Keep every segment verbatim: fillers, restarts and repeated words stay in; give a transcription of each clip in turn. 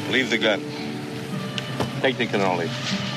Leave the gun. Take the cannoli.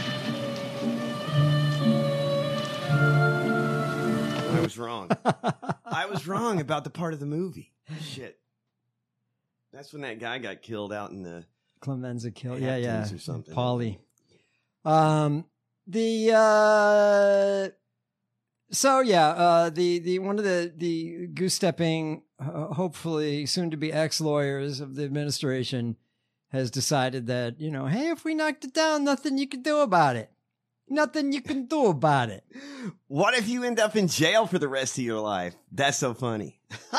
I was wrong. I was wrong about the part of the movie. Shit. That's when that guy got killed out in the Clemenza killed. Yeah, yeah. or something. Paulie. Um, the uh, so yeah, uh, the the one of the the goose stepping, uh, hopefully soon to be ex lawyers of the administration has decided that, you know, hey, if we knocked it down, nothing you can do about it. Nothing you can do about it. What if you end up in jail for the rest of your life? That's so funny.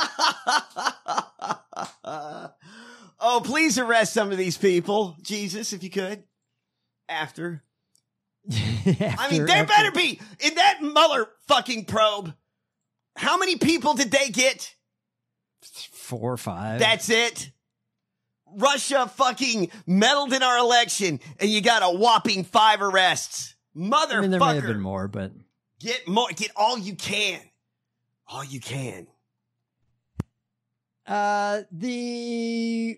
Oh, please arrest some of these people, Jesus, if you could. After. after I mean, there after. better be in that Mueller fucking probe. How many people did they get? Four or five. That's it. Russia fucking meddled in our election, and you got a whopping five arrests. Motherfucker. I mean, there may have been more, but Get more. Get all you can. All you can. uh, the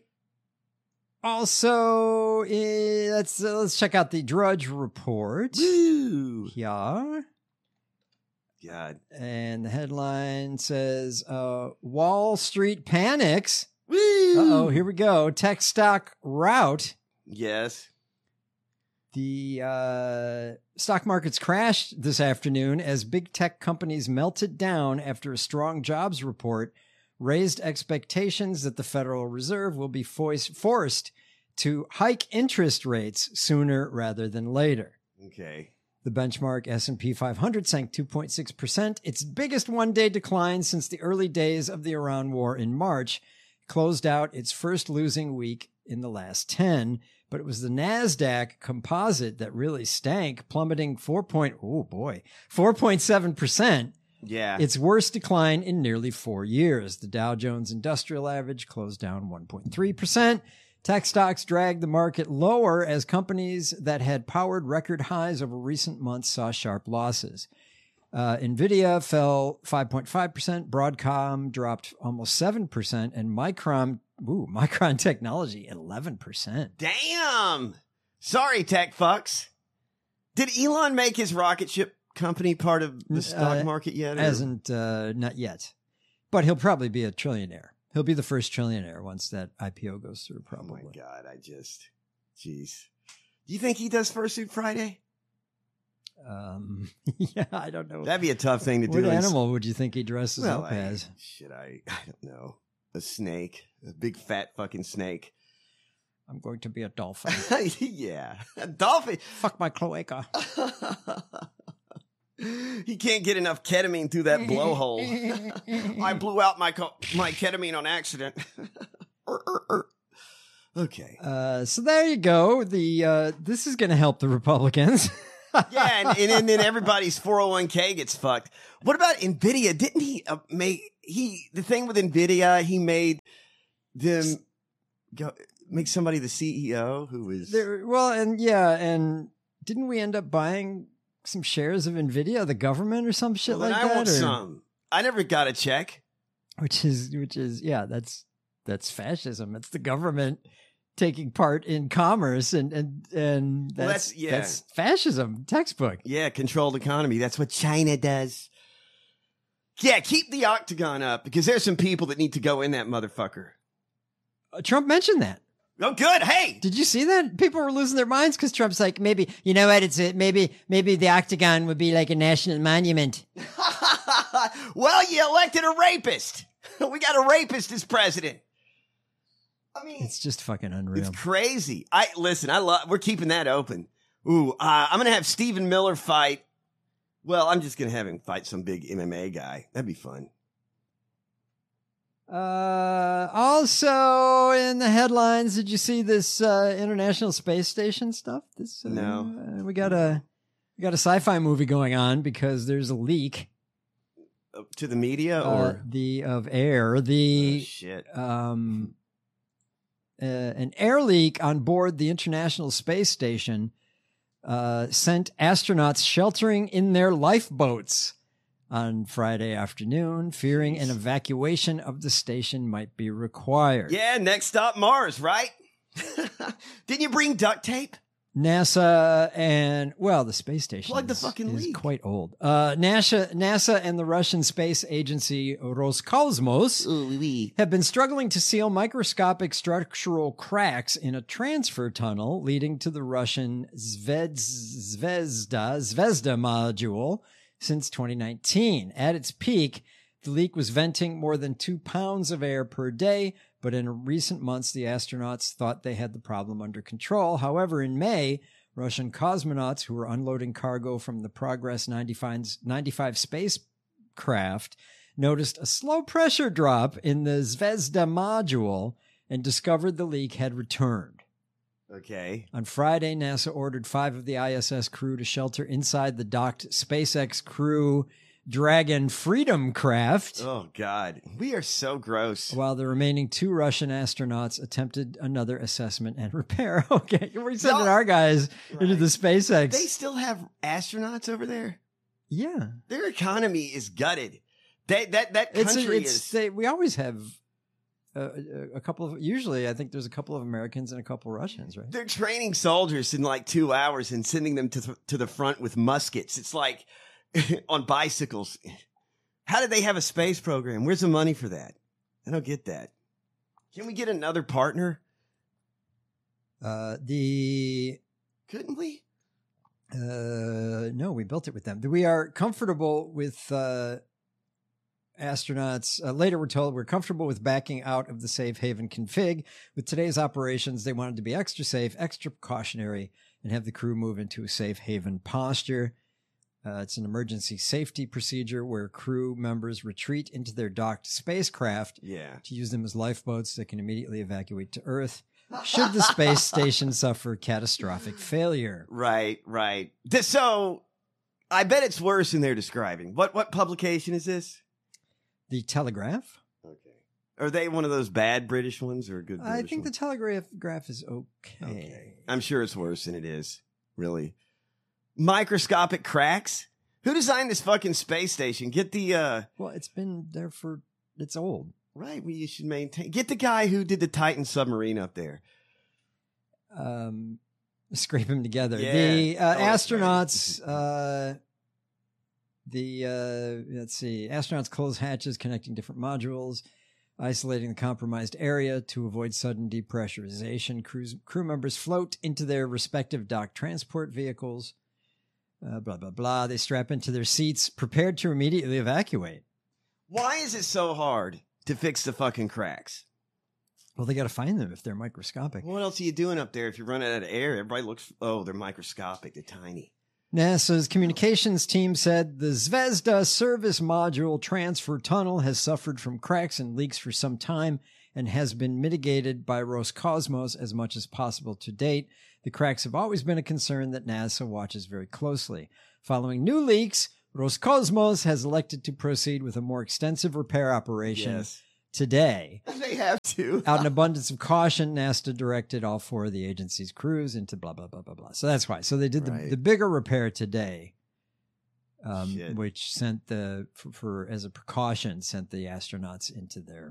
also uh, let's uh, let's check out the Drudge Report. Woo. Yeah. God. And the headline says, uh, Wall Street panics. Woo. Uh-oh, here we go. Tech stock rout. Yes. The uh, stock markets crashed this afternoon as big tech companies melted down after a strong jobs report raised expectations that the Federal Reserve will be foist- forced to hike interest rates sooner rather than later. Okay. The benchmark S and P five hundred sank two point six percent, its biggest one-day decline since the early days of the Iran war in March, closed out its first losing week in the last ten, but it was the NASDAQ composite that really stank, plummeting four point, oh boy, four point seven percent. Yeah. Its worst decline in nearly four years. The Dow Jones Industrial Average closed down one point three percent. Tech stocks dragged the market lower as companies that had powered record highs over recent months saw sharp losses. Uh, NVIDIA fell five point five percent, Broadcom dropped almost seven percent, and Micron, ooh, Micron Technology, eleven percent. Damn. Sorry, tech fucks. Did Elon make his rocket ship company part of the stock Uh, market yet? or- Hasn't, uh, not yet. But he'll probably be a trillionaire. He'll be the first trillionaire once that I P O goes through, Oh probably. my God, I just, jeez. Do you think he does Fursuit Friday? Um, yeah, I don't know. That'd be a tough thing to What do. is- animal would you think he dresses Well, up I, as? shit, I, I don't know. A snake, a big fat fucking snake. I'm going to be a dolphin. Yeah, a dolphin. Fuck my cloaca. He can't get enough ketamine through that blowhole. I blew out my co- my ketamine on accident. Er, er, er. Okay. Uh, so there you go. The uh, this is going to help the Republicans. Yeah, and, and, and then everybody's four oh one k gets fucked. What about NVIDIA? Didn't he uh, make he the thing with NVIDIA? He made them go make somebody the C E O who was There, well, and yeah, and didn't we end up buying some shares of Nvidia, the government, or some shit Well, then like I that? want or- some. I never got a check. Which is, which is, yeah, that's that's fascism. It's the government taking part in commerce, and and and that's Well, that's- yeah. that's fascism textbook. Yeah, controlled economy. That's what China does. Yeah, keep the octagon up because there's some people that need to go in that motherfucker. Uh, Trump mentioned that. Oh, good. Hey, Did you see that? People were losing their minds because Trump's like, maybe, you know what? It's a, maybe, maybe the octagon would be like a national monument. well, you elected a rapist. We got a rapist as president. I mean, It's just fucking unreal. it's crazy. I listen. I love. We're keeping that open. Ooh, uh, I'm gonna have Stephen Miller fight. Well, I'm just gonna have him fight some big M M A guy. That'd be fun. Uh, also in the headlines, did you see this uh, International Space Station stuff? This uh, No. uh, we got a we got a sci-fi movie going on because there's a leak Uh, to the media uh, or the of air oh, the shit. um uh, an air leak on board the International Space Station uh, sent astronauts sheltering in their lifeboats on Friday afternoon, fearing an Jeez. evacuation of the station might be required. Yeah, next stop Mars, right? Didn't you bring duct tape? NASA and, well, the space station Plug the is, fucking is leak. quite old. Uh, NASA, NASA and the Russian space agency Roscosmos Ooh, wee, wee. have been struggling to seal microscopic structural cracks in a transfer tunnel leading to the Russian Zvez, Zvezda, Zvezda module since twenty nineteen. At its peak, the leak was venting more than two pounds of air per day, but in recent months, the astronauts thought they had the problem under control. However, in May, Russian cosmonauts who were unloading cargo from the Progress ninety-five, ninety-five spacecraft noticed a slow pressure drop in the Zvezda module and discovered the leak had returned. Okay. On Friday, NASA ordered five of the I S S crew to shelter inside the docked SpaceX Crew Dragon Freedom craft, Oh, God. We are so gross. while the remaining two Russian astronauts attempted another assessment and repair. Okay, we're sending No. our guys into Right. the SpaceX. They still have astronauts over there? yeah, Their economy is gutted. They, that that it's country it's is... they, we always have a, a couple of. Usually, I think there's a couple of Americans and a couple of Russians, right? They're training soldiers in like two hours and sending them to th- to the front with muskets. It's like on bicycles. How did they have a space program? Where's the money for that? I don't get that. Can we get another partner? Uh, the Couldn't we? Uh, no, we built it with them. We are comfortable with uh, astronauts. Uh, later, we're told we're comfortable with backing out of the safe haven config. With today's operations, they wanted to be extra safe, extra precautionary, and have the crew move into a safe haven posture. Uh, it's an emergency safety procedure where crew members retreat into their docked spacecraft Yeah. to use them as lifeboats that can immediately evacuate to Earth should the space station suffer catastrophic failure. Right, right. This, so I bet it's worse than they're describing. What what publication is this? The Telegraph? Okay. Are they one of those bad British ones or a good British I think the one? Telegraph graph is okay. Okay. I'm sure it's worse than it is. Really. Microscopic cracks? Who designed this fucking space station? Get the uh Well, it's been there for, it's old. right, well, you should maintain. Get the guy who did the Titan submarine up there. Um, scrape them together. Yeah. The uh, Oh, that's right. astronauts, uh, the, uh, let's see, astronauts close hatches connecting different modules, isolating the compromised area to avoid sudden depressurization. Crews, crew members float into their respective dock transport vehicles. Uh, blah, blah, blah. They strap into their seats, prepared to immediately evacuate. Why is it so hard to fix the fucking cracks? Well, they got to find them if they're microscopic. What else are you doing up there if you're running out of air? Everybody looks, oh, they're microscopic, they're tiny. NASA's communications team said the Zvezda service module transfer tunnel has suffered from cracks and leaks for some time and has been mitigated by Roscosmos as much as possible to date. The cracks have always been a concern that NASA watches very closely. Following new leaks, Roscosmos has elected to proceed with a more extensive repair operation Yes. today. They have to. Out in abundance of caution, NASA directed all four of the agency's crews into blah, blah, blah, blah, blah. So that's why. So they did the, Right. the bigger repair today, um, Shit. which sent the, for, for, as a precaution, sent the astronauts into their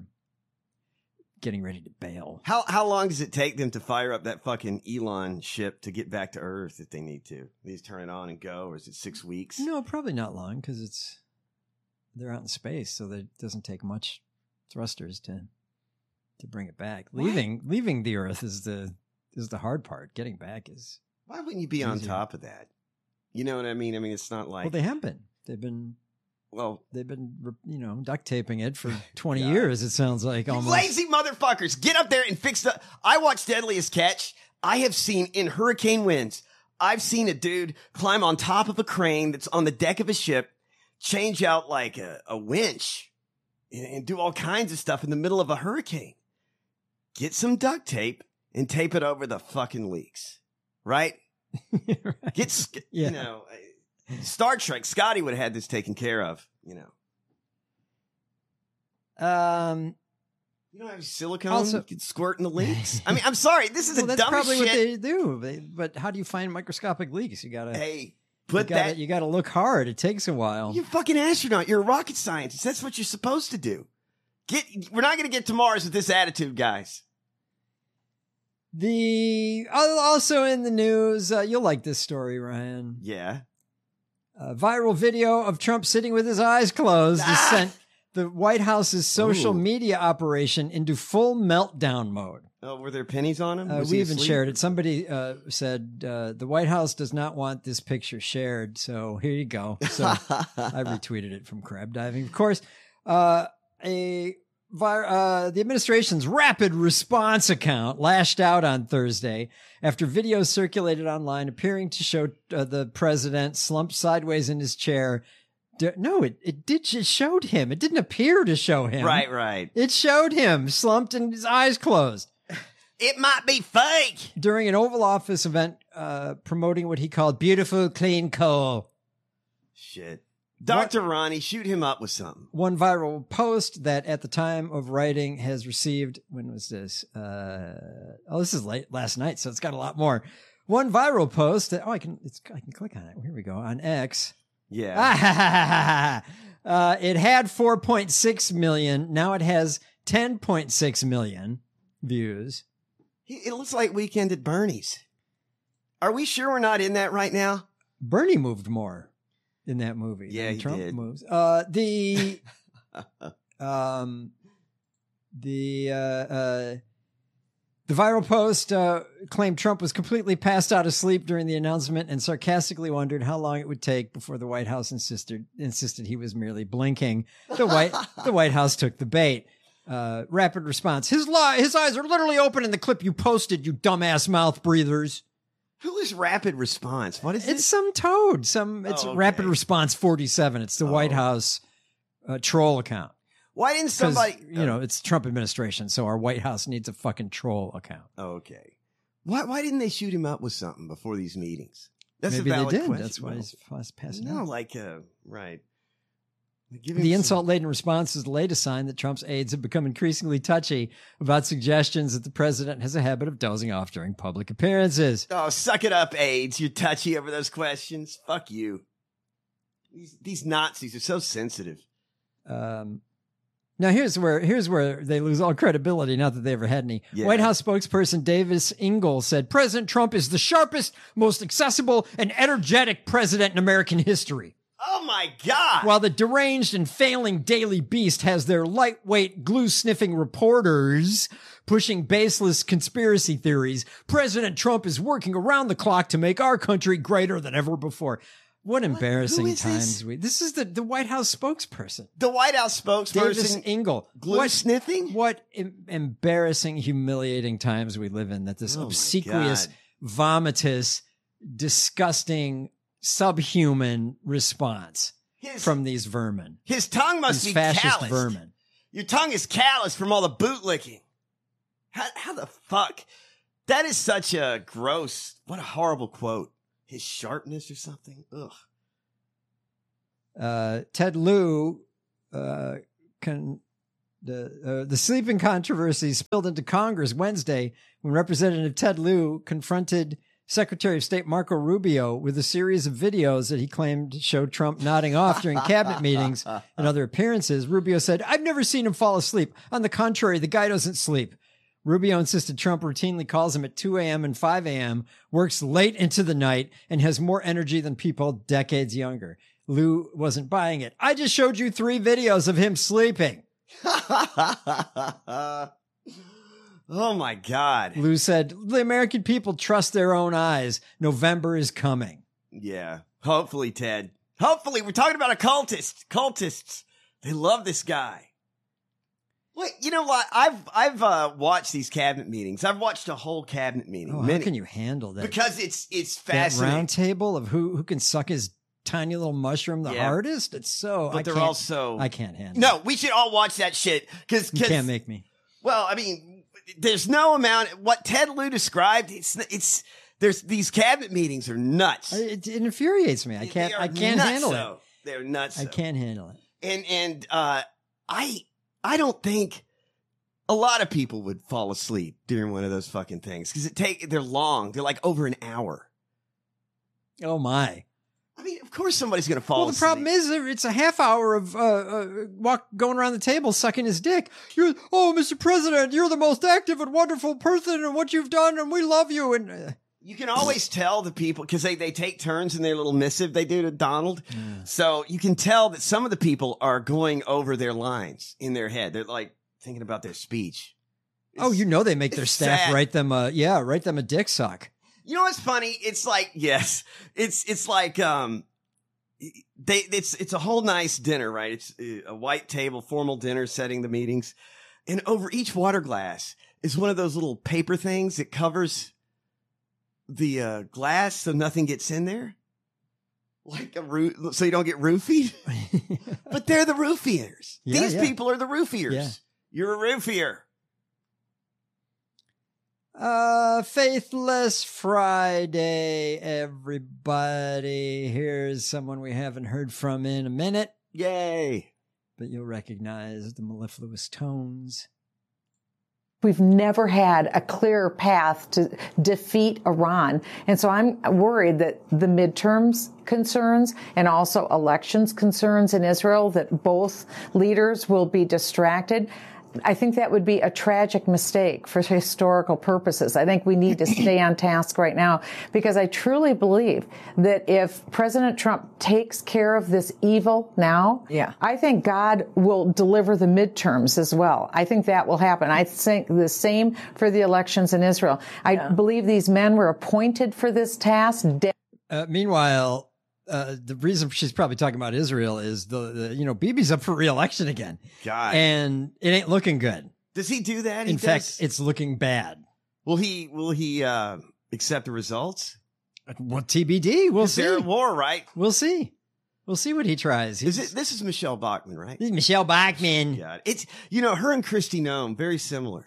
getting ready to bail. How how long does it take them to fire up that fucking Elon ship to get back to Earth if they need to? They just turn it on and go, or is it six weeks? No, probably not long because it's, they're out in space. So it doesn't take much thrusters to, to bring it back. Why? Leaving, leaving the Earth is the, is the hard part. Getting back is, Why wouldn't you be on Easy. top of that? You know what I mean? I mean, it's not like well, they have been, they've been, well, they've been, you know, duct taping it for twenty God. years. It sounds like you almost. lazy motherfuckers, get up there and fix the. I watched Deadliest Catch. I have seen in hurricane winds. I've seen a dude climb on top of a crane that's on the deck of a ship, change out like a, a winch, and, and do all kinds of stuff in the middle of a hurricane. Get some duct tape and tape it over the fucking leaks, right? Right. Get, sc- Yeah. you know, uh, Star Trek, Scotty would have had this taken care of, you know. Um, You don't have silicone Also- you can squirt in the leaks? I mean, I'm sorry, this is well, the that's dumbest probably shit. what they do. They, but how do you find microscopic leaks? You gotta, Hey, you put gotta, that. you gotta look hard. It takes a while. You're a fucking astronaut. You're a rocket scientist. That's what you're supposed to do. Get. We're not going to get to Mars with this attitude, guys. The Uh, also in the news, uh, you'll like this story, Ryan. Yeah. A viral video of Trump sitting with his eyes closed Ah! has sent the White House's social Ooh. media operation into full meltdown mode. Oh, were there pennies on him? Uh, Was we he even asleep? shared it. Somebody uh, said uh, the White House does not want this picture shared. So here you go. So I retweeted it from Crab Diving. Of course, uh, a vi- uh, the administration's rapid response account lashed out on Thursday after videos circulated online appearing to show uh, the president slumped sideways in his chair. D- No, it, it did. It showed him. It didn't appear to show him. Right, right. It showed him slumped and his eyes closed. It might be fake. During an Oval Office event uh, promoting what he called beautiful, clean coal. Shit. Doctor Ronnie, shoot him up with something. One viral post that at the time of writing has received, when was this? Uh, oh, this is late last night, so it's got a lot more. One viral post that, oh, I can, it's, I can click on it. Here we go. On X. Yeah. uh, it had four point six million. Now it has ten point six million views. It looks like Weekend at Bernie's. Are we sure we're not in that right now? Bernie moved more in that movie. Yeah, than he Trump did. moves. Uh, the, um, the, uh, uh, the viral post uh, claimed Trump was completely passed out of sleep during the announcement and sarcastically wondered how long it would take before the White House insisted insisted he was merely blinking. The White the White House took the bait. Uh, rapid response. His li- his eyes are literally open in the clip you posted, you dumbass mouth breathers. Who is Rapid Response? What is It's this? some toad. Some it's Oh, okay. Rapid Response forty-seven. It's the White Oh. House uh, troll account. Why didn't 'Cause, somebody? you know, it's Trump administration, so our White House needs a fucking troll account. Oh, okay. Why? Why didn't they shoot him up with something before these meetings? That's Maybe a they valid did. question. That's why he's fast passing No, out. like uh, right. Give him The some- insult-laden response is the latest sign that Trump's aides have become increasingly touchy about suggestions that the president has a habit of dozing off during public appearances. Oh, suck it up, AIDS. You're touchy over those questions. Fuck you. These, these Nazis are so sensitive. Um, now here's where here's where they lose all credibility. Not that they ever had any. Yeah. White House spokesperson Davis Ingle said President Trump is the sharpest, most accessible, and energetic president in American history. Oh my God. While the deranged and failing Daily Beast has their lightweight, glue-sniffing reporters pushing baseless conspiracy theories, President Trump is working around the clock to make our country greater than ever before. What embarrassing Who is times this? we. This is the, the White House spokesperson, the White House Davis spokesperson, Ingle. glue What, sniffing? what em- embarrassing, humiliating times we live in that this Oh my obsequious, God. vomitous, disgusting, subhuman response His, from these vermin. his tongue must These be fascist calloused. vermin. Your tongue is calloused from all the bootlicking. How, how the fuck? That is such a gross, what a horrible quote. His sharpness or something? Ugh. Uh, Ted Lieu, uh, can, the, uh, the sleeping controversy spilled into Congress Wednesday when Representative Ted Lieu confronted Secretary of State Marco Rubio with a series of videos that he claimed showed Trump nodding off during cabinet meetings and other appearances. Rubio said, I've never seen him fall asleep. On the contrary, the guy doesn't sleep. Rubio insisted Trump routinely calls him at two a.m. and five a.m., works late into the night, and has more energy than people decades younger. Lieu wasn't buying it. I just showed you three videos of him sleeping. Oh my God. Lieu said, the American people trust their own eyes. November is coming. Yeah. Hopefully, Ted. Hopefully, we're talking about a cultist. Cultists. They love this guy. Wait, you know what? I've I've uh, watched these cabinet meetings. I've watched a whole cabinet meeting. Oh, how Many- can you handle that? Because it's it's that fascinating. round table of who, who can suck his tiny little mushroom the Yeah. hardest? It's so, but I they're can't, also I can't handle it. no. We should all watch that shit because You can't make me. well, I mean, there's no amount. What Ted Lieu described, it's it's there's these cabinet meetings are nuts. It, it infuriates me. I They can't, are I can't nuts, handle though. They're nuts. it. I though. can't handle it. And and uh, I I don't think a lot of people would fall asleep during one of those fucking things because it take they're long. They're like over an hour. Oh my. I mean, of course somebody's going to fall Well, the asleep. problem is uh, it's a half hour of uh, uh, walk going around the table sucking his dick. You're, oh, Mister President, you're the most active and wonderful person, and what you've done, and we love you. And uh, you can always tell the people, because they, they take turns in their little missive they do to Donald. Yeah. So you can tell that some of the people are going over their lines in their head. They're like thinking about their speech. oh, you know they make their it's staff sad. write them a yeah, write them a dick suck. You know what's funny? It's like, yes, it's, it's like, um, they, it's, it's a whole nice dinner, right? It's a white table, formal dinner setting the meetings. And over each water glass is one of those little paper things that covers the, uh, glass so nothing gets in there. Like a roo- so you don't get roofied. But they're the roofiers. Yeah, These yeah. people are the roofiers. Yeah. You're a roofier. Uh, Faithless Friday, everybody. Here's someone we haven't heard from in a minute, Yay. but you'll recognize the mellifluous tones. We've never had a clearer path to defeat Iran. And so I'm worried that the midterms concerns and also elections concerns in Israel, that both leaders will be distracted. I think that would be a tragic mistake for historical purposes. I think we need to stay on task right now, because I truly believe that if President Trump takes care of this evil now, Yeah. I think God will deliver the midterms as well. I think that will happen. I think the same for the elections in Israel. I believe these men were appointed for this task. Uh, meanwhile, uh, the reason she's probably talking about Israel is the, the you know, Bibi's up for re-election again. God. And it ain't looking good. Does he do that? He In fact, does? it's looking bad. will he, will he, uh, accept the results? Well, T B D. We'll Is there a see. war, right? We'll see. We'll see what he tries. Is He's- it, this is Michelle Bachmann, right? This is Michelle Bachmann. God. It's, you know, her and Kristi Noem, very similar.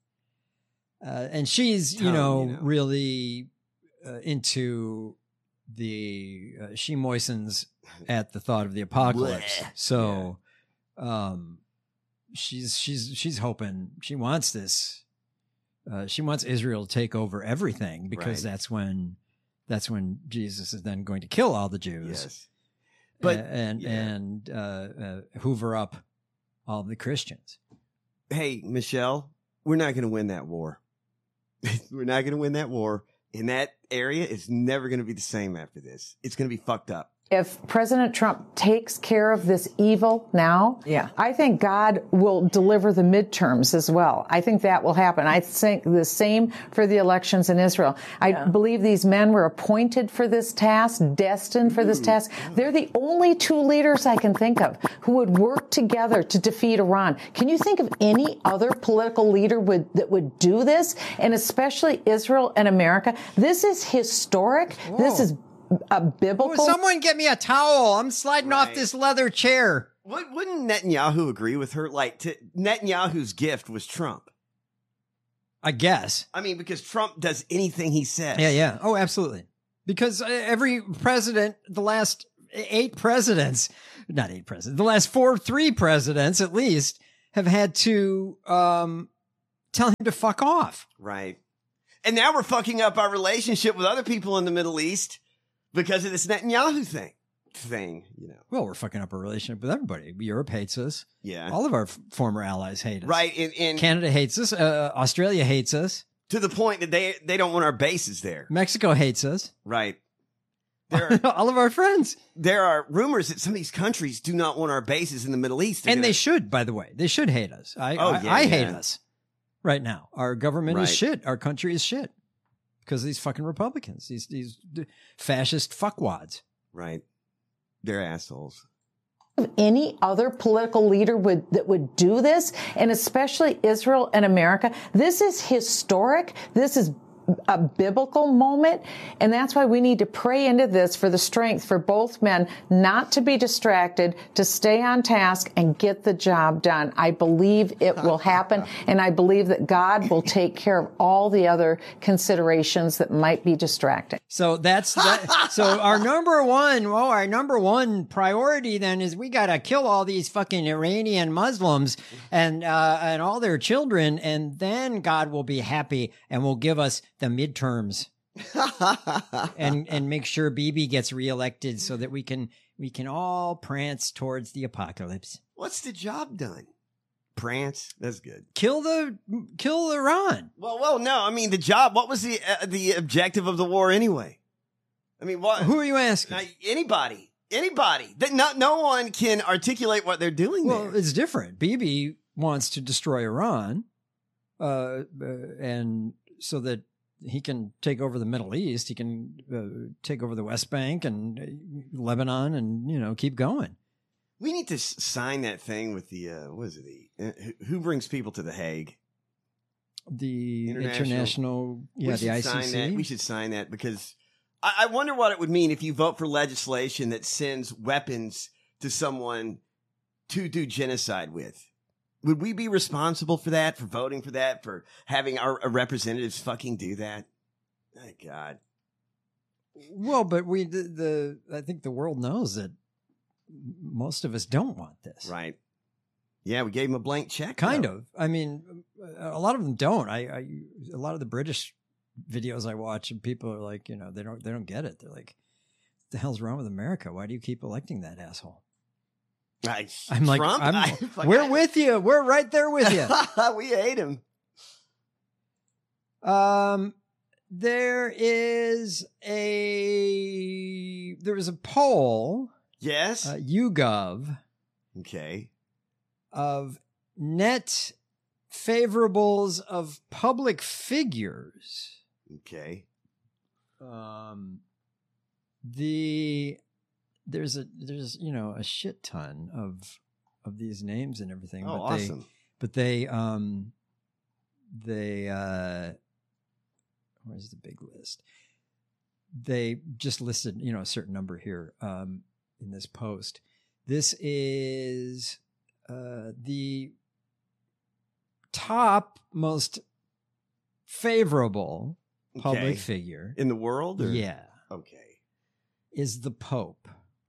Uh, and she's, you Tone, know, you know. really uh, into the, uh, she moistens at the thought of the apocalypse. Blech. So, um, she's, she's, she's hoping, she wants this, uh, she wants Israel to take over everything, because Right. that's when, that's when Jesus is then going to kill all the Jews. Yes. But, A- and, yeah. and, uh, uh, hoover up all the Christians. hey, Michelle, we're not going to win that war. We're not going to win that war. In that area, it's never going to be the same after this. It's going to be fucked up. If President Trump takes care of this evil now, Yeah. I think God will deliver the midterms as well. I think that will happen. I think the same for the elections in Israel. I believe these men were appointed for this task, destined for this task. They're the only two leaders I can think of who would work together to defeat Iran. Can you think of any other political leader would, that would do this? And especially Israel and America. This is historic. This is a biblical. Oh, someone get me a towel. I'm sliding off Right. this leather chair. Would, wouldn't Netanyahu agree with her? Like, to, Netanyahu's gift was Trump. I guess. I mean, because Trump does anything he says. Yeah, yeah. Oh, absolutely. Because uh, every president, the last eight presidents, not eight presidents, the last four, three presidents at least, have had to um, tell him to fuck off. Right. And now we're fucking up our relationship with other people in the Middle East because of this Netanyahu thing. Thing, you know. Well, we're fucking up our relationship with everybody. Europe hates us. Yeah. All of our f- former allies hate us. Right. And, and Canada hates us. Uh, Australia hates us. to the point that they, they don't want our bases there. Mexico hates us. Right. There are, All of our friends. there are rumors that some of these countries do not want our bases in the Middle East. They're And they gonna- should, by the way. They should hate us. I, Oh, I, yeah, I hate yeah. us right now. Our government Right. is shit. Our country is shit because of these fucking Republicans, these these d- fascist fuckwads. Right. They're assholes. Any other political leader would that would do this, and especially Israel and America. This is historic. This is a biblical moment, and that's why we need to pray into this for the strength for both men not to be distracted, to stay on task and get the job done. I believe it will happen, and I believe that God will take care of all the other considerations that might be distracting. So that's that. So our number one, oh, our number one priority then is we got to kill all these fucking Iranian Muslims and uh, and all their children, and then God will be happy and will give us the midterms. and and make sure Bibi gets reelected so that we can we can all prance towards the apocalypse. What's the job done? Prance. That's good. Kill the kill Iran. Well, well, no. I mean, the job. What was the uh, the objective of the war anyway? I mean, what? Who are you asking? Uh, anybody. Anybody. That not no one can articulate what they're doing. Well, there. it's different. Bibi wants to destroy Iran, uh, uh, and so that he can take over the Middle East. He can uh, take over the West Bank and uh, Lebanon, and you know keep going. We need to s- sign that thing with the uh, what is it? The uh, who- who brings people to the Hague? The International- international, yeah, we the I should C sign C. that. We should sign that because I-, I wonder what it would mean if you vote for legislation that sends weapons to someone to do genocide with. Would we be responsible for that? For voting for that? For having our, our representatives fucking do that? My God. Well, but we the, the I think the world knows that most of us don't want this. Right. Yeah, we gave him a blank check. Kind though. of. I mean, a lot of them don't. I, I a lot of the British videos I watch, and people are like, you know, they don't they don't get it. They're like, "What the hell's wrong with America? Why do you keep electing that asshole?" I, I'm like, Trump? I'm, I- we're with you. We're right there with you. We hate him. Um, there is a there was a poll, Yes. uh, YouGov, okay. of net favorables of public figures. Okay. Um, the there's a there's you know a shit ton of of these names and everything. Oh, but awesome. They, but they um they uh where's the big list? They just listed you know a certain number here um in this post. This is uh the top most favorable public Okay. figure. In the world? Or? Yeah, Okay. is the Pope.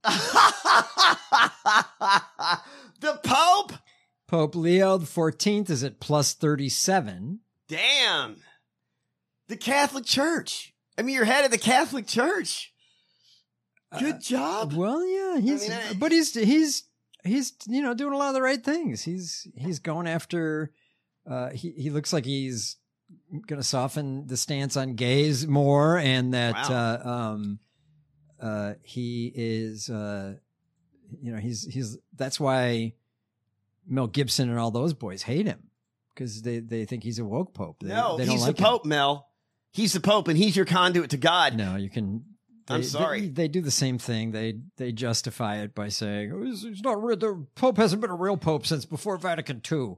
The Pope? Pope Leo the fourteenth is at plus thirty-seven. Damn. The Catholic Church. I mean, you're head of the Catholic Church. Good Uh, job. Well, yeah, he's mean, I- but he's he's he's you know doing a lot of the right things. He's he's going after. Uh, he he looks like he's going to soften the stance on gays more, and that Wow. uh, um uh he is uh you know he's he's that's why Mel Gibson and all those boys hate him because they they think he's a woke pope. They, no, they don't he's like the him. Pope, Mel. He's the Pope, and he's your conduit to God. No, you can. They, I'm sorry. They, they do the same thing. They they justify it by saying oh, he's, he's not real. The Pope hasn't been a real Pope since before Vatican Two.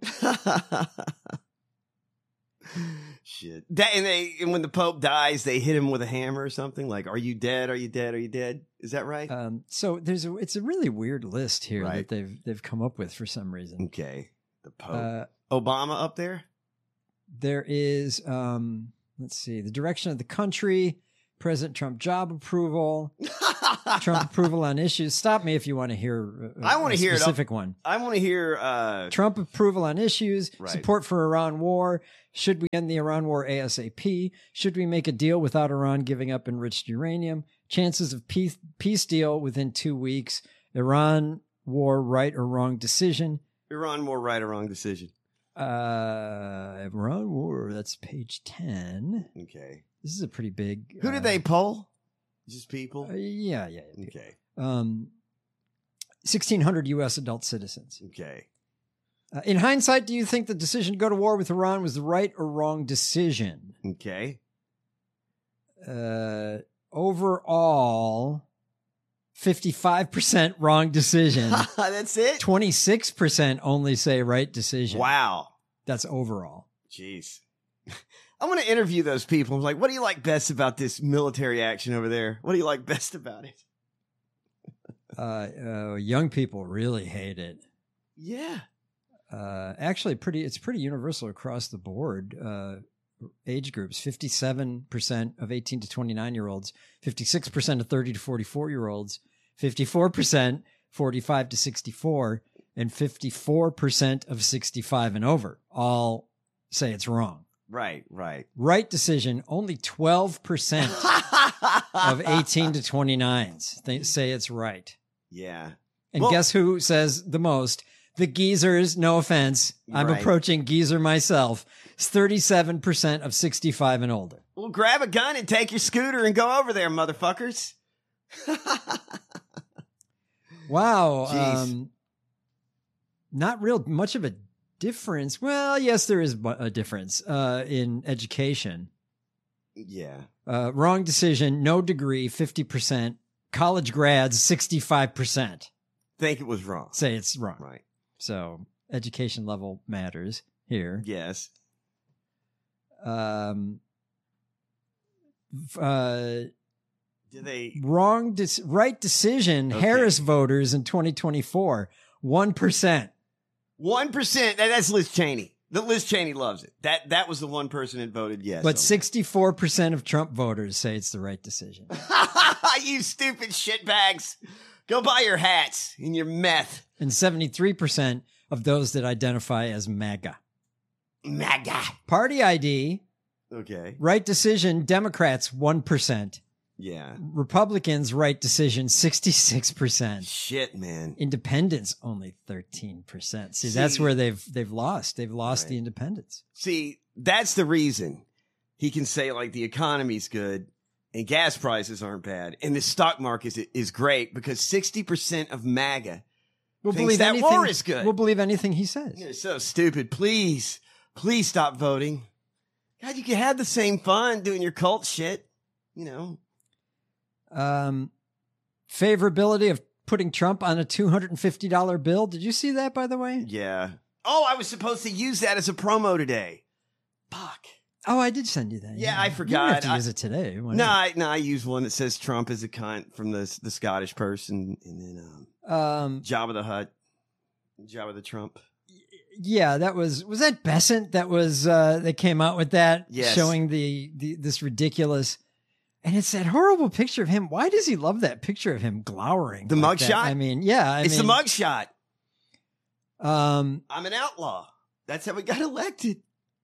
Shit. That, and they and when the Pope dies, they hit him with a hammer or something. Like, "Are you dead? Are you dead? Are you dead?" Is that right? Um, so there's a it's a really weird list here Right. that they've they've come up with for some reason. okay. The Pope. Uh, Obama up there. there is um, let's see the direction of the country, President Trump job approval, Trump approval on issues. Stop me if you want to hear. A, I wanna a hear it. specific one. I want to hear. Uh, Trump approval on issues, Right. support for Iran war. Should we end the Iran war ASAP? Should we make a deal without Iran giving up enriched uranium? Chances of peace, peace deal within two weeks. Iran war, right or wrong decision. Iran more right or wrong decision. Uh, Iran war, that's page ten. Okay. This is a pretty big. Who uh, did they poll? Just people. Uh, yeah, yeah. yeah. Okay. Um, sixteen hundred U S adult citizens. Okay. Uh, in hindsight, do you think the decision to go to war with Iran was the right or wrong decision? Okay. Uh, overall, fifty-five percent wrong decision. That's it. twenty-six percent only say right decision. Wow. That's overall. Jeez. I'm going to interview those people. I'm like, what do you like best about this military action over there? What do you like best about it? Uh, uh, young people really hate it. Yeah. Uh, actually, pretty. It's pretty universal across the board. Uh, age groups: fifty-seven percent of eighteen to twenty-nine year olds, fifty-six percent of thirty to forty-four year olds, fifty-four percent forty-five to sixty-four, and fifty-four percent of sixty-five and over. All say it's wrong. Right, right. Right decision, only twelve percent of eighteen to twenty-nines. They say it's right. Yeah. And Well- guess who says the most? The geezers, no offense. I'm Right. approaching geezer myself. It's thirty-seven percent of sixty-five and older. Well, grab a gun and take your scooter and go over there, motherfuckers. Wow. Jeez. Um, not real much of a difference. Well, yes, there is bu- a difference uh, in education. Yeah. Uh, wrong decision, no degree, fifty percent. College grads, sixty-five percent. Think it was wrong. Say it's wrong. Right. So education level matters here. Yes. Um, f- uh, Do they? wrong, dis- right decision. Okay. Harris voters in twenty twenty-four, one percent. One percent. That's Liz Cheney. The Liz Cheney loves it. That that was the one person that voted yes. But on sixty-four percent of Trump voters say it's the right decision. that. You stupid shitbags. Go buy your hats and your meth. And seventy-three percent of those that identify as MAGA. MAGA. Party I D, Okay. right decision, Democrats, one percent. Yeah. Republicans, right decision, sixty-six percent. Shit, man. Independents, only thirteen percent. See, that's See- where they've they've lost. They've lost Right. the independents. See, that's the reason he can say like the economy's good and gas prices aren't bad and the stock market is, is great because sixty percent of MAGA We'll thinks believe that anything. war is good. We'll believe anything he says. You're so stupid. Please, please stop voting. God, you can have the same fun doing your cult shit, you know. Um, favorability of putting Trump on a two hundred fifty dollars bill. Did you see that, by the way? Yeah. Oh, I was supposed to use that as a promo today. Fuck. Oh, I did send you that. Yeah, I You don't forgot. have to I- use it today. Why No, not? I, no, I use one that says Trump is a cunt from the the Scottish person, and then um, Um, Jabba the Hutt, Jabba the Trump. yeah, that was was that Besant that was uh that came out with that, Yes. showing the, the this ridiculous, and it's that horrible picture of him. Why does he love that picture of him glowering? The like that? mugshot? I mean, yeah, I It's mean, the mugshot. Um, I'm an outlaw. That's how we got elected.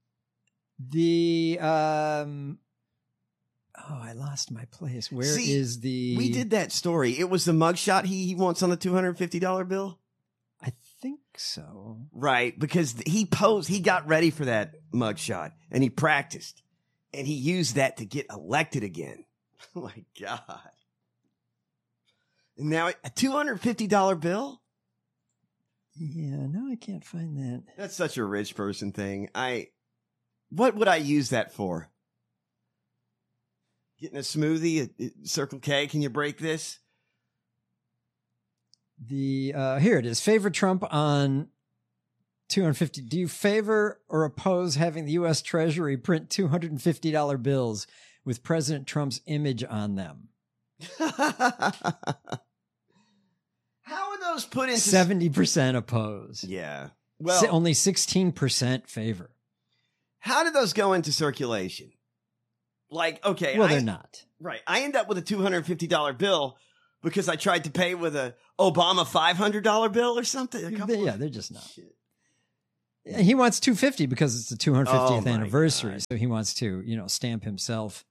the um, oh, I lost my place. Where is See, the? We did that story. It was the mugshot he, he wants on the two hundred fifty dollars bill. I think so. Right, because he posed, he got ready for that mugshot and he practiced and he used that to get elected again. Oh my God. And now a two hundred fifty dollars bill? Yeah, no, I can't find that. That's such a rich person thing. I, what would I use that for? Getting a smoothie at, at Circle K? Can you break this? The uh here it is. Favor Trump on two hundred fifty. Do you favor or oppose having the U S Treasury print two hundred fifty dollars bills with President Trump's image on them? How are those put into seventy percent oppose. Yeah. Si- Well, only sixteen percent favor. how did those go into circulation? Like, okay, Well, I, they're not. right. I end up with a two hundred fifty dollars bill because I tried to pay with a Obama five hundred dollars bill or something. A couple They- yeah, of- they're just not. Shit. He wants two hundred fifty because it's the two hundred fiftieth Oh, my anniversary. God. So he wants to, you know, stamp himself.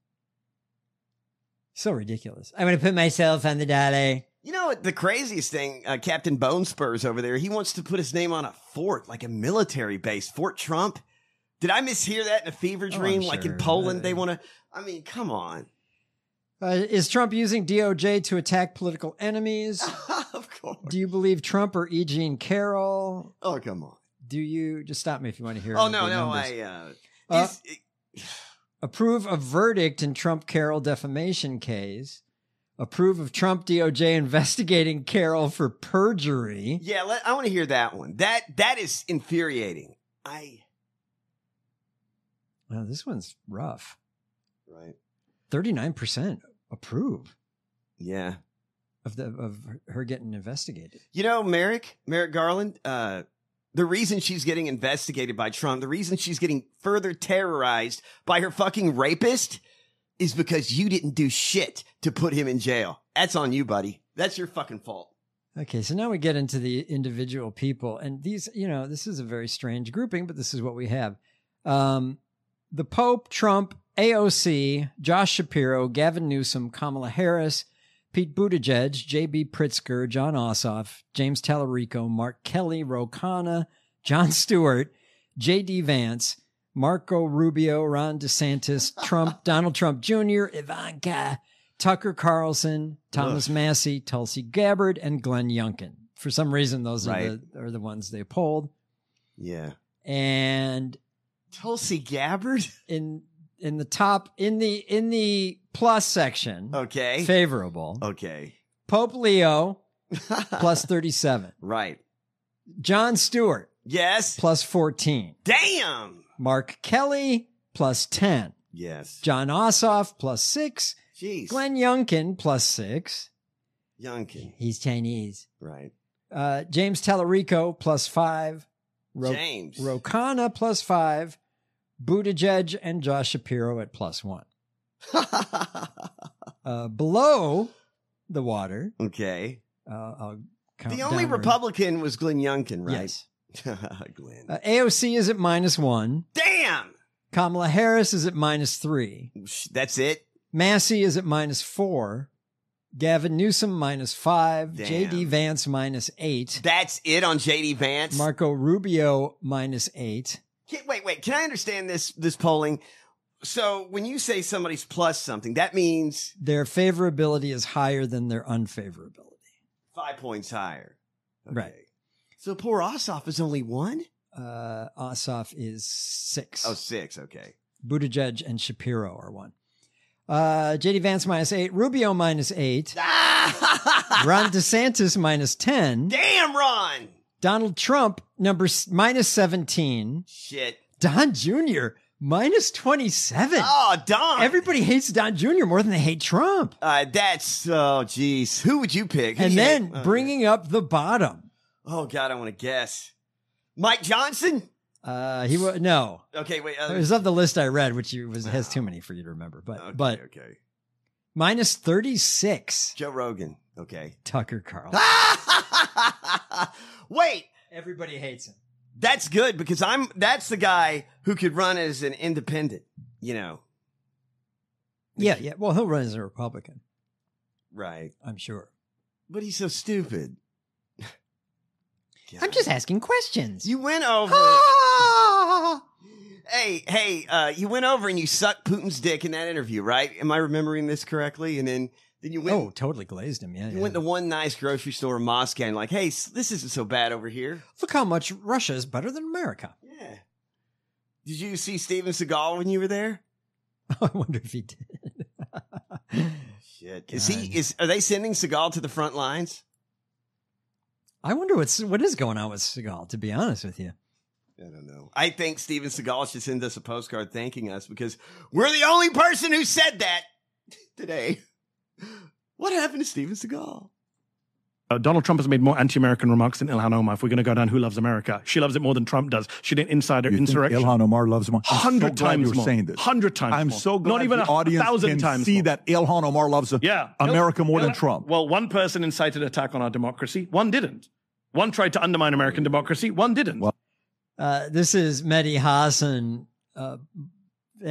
So ridiculous. I'm going to put myself on the dollar. You know what? The craziest thing, uh, Captain Bone Spurs over there, he wants to put his name on a fort, like a military base, Fort Trump. Did I mishear that in a fever Oh, I'm dream? like in sure. Poland, Uh, they want to. I mean, come on. Uh, is Trump using D O J to attack political enemies? Of course. Do you believe Trump or E. Jean Carroll? Oh, come on. Do you just stop me if you want to hear? Oh, the no, no. numbers. I. Uh, Uh, is- Approve of verdict in Trump Carroll defamation case. Approve of Trump D O J investigating Carroll for perjury. yeah, let, I want to hear that one. That That is infuriating. I. Well, this one's rough. Right. thirty-nine percent approve Yeah. of the of her getting investigated. You know, Merrick, Merrick Garland, uh, the reason she's getting investigated by Trump, the reason she's getting further terrorized by her fucking rapist is because you didn't do shit to put him in jail. That's on you, buddy. That's your fucking fault. Okay, so now we get into the individual people, and these, you know, this is a very strange grouping, but this is what we have. Um, the Pope, Trump, A O C, Josh Shapiro, Gavin Newsom, Kamala Harris, Pete Buttigieg, J B Pritzker, John Ossoff, James Tallarico, Mark Kelly, Ro Khanna, Jon Stewart, J D Vance, Marco Rubio, Ron DeSantis, Trump, Donald Trump Junior, Ivanka, Tucker Carlson, Thomas Ugh. Massey, Tulsi Gabbard, and Glenn Youngkin. For some reason, those right. are, the, are the ones they polled. Yeah. And Tulsi Gabbard in in the top in the in the plus section. Okay. Favorable. Okay. Pope Leo plus thirty-seven. Right. Jon Stewart. Yes. Plus fourteen. Damn. Mark Kelly plus ten. Yes. John Ossoff plus six. Jeez. Glenn Youngkin plus six. Youngkin. He's Chinese. Right. Uh, James Tallarico plus five. Ro- James. Ro Khanna plus five. Buttigieg and Josh Shapiro at plus one. uh, below the water. Okay. Uh, I'll count the only downward. Republican was Glenn Youngkin, right? Yes. Glenn. Uh, A O C is at minus one. Damn. Kamala Harris is at minus three. That's it? Massey is at minus four. Gavin Newsom minus five. Damn. J D Vance minus eight. That's it on J D Vance? Marco Rubio minus eight. Can, wait, wait. Can I understand this this polling? So when you say somebody's plus something, that means their favorability is higher than their unfavorability. Five points higher. Okay. Right. So poor Ossoff is only one? Uh, Ossoff is six. Oh, six. Okay. Buttigieg and Shapiro are one. Uh, J D Vance minus eight. Rubio minus eight. Ron DeSantis minus ten. Damn, Ron. Donald Trump number minus seventeen. Shit. Don Junior minus twenty-seven. Oh, Don. Everybody hates Don Junior more than they hate Trump. Uh, that's, oh, geez. Who would you pick? Who and you then hate? bringing up the bottom. Oh, God, I want to guess. Mike Johnson? Uh, he was, no. Okay, wait. Uh, it was of the list I read, which you, was, has too many for you to remember. But, okay, but okay. minus thirty-six. Joe Rogan. Okay. Tucker Carlson. Wait. Everybody hates him. That's good because I'm, that's the guy who could run as an independent, you know. Yeah, yeah. Well, he'll run as a Republican. Right. I'm sure. But he's so stupid. I'm just asking questions. You went over. hey, hey, uh, you went over and you sucked Putin's dick in that interview, right? Am I remembering this correctly? And then, then you went. Oh, totally glazed him. Yeah. You yeah. went to one nice grocery store in Moscow and like, hey, this isn't so bad over here. Look how much Russia is better than America. Yeah. Did you see Steven Seagal when you were there? I wonder if he did. Shit. Is he? Is are they sending Seagal to the front lines? I wonder what's what is going on with Seagal, to be honest with you. I don't know. I think Steven Seagal should send us a postcard thanking us because we're the only person who said that today. What happened to Steven Seagal? Uh, Donald Trump has made more anti-American remarks than Ilhan Omar. If we're going to go down, who loves America? She loves it more than Trump does. She did insider you insurrection. Think Ilhan Omar loves more. Hundred so times you're more. Saying this. Hundred times. I'm more. so glad Not even the a audience thousand can times see more. that Ilhan Omar loves yeah. America more Il- than Trump. Well, one person incited attack on our democracy. One didn't. One tried to undermine American democracy. One didn't. Well, uh, this is Mehdi Hassan uh,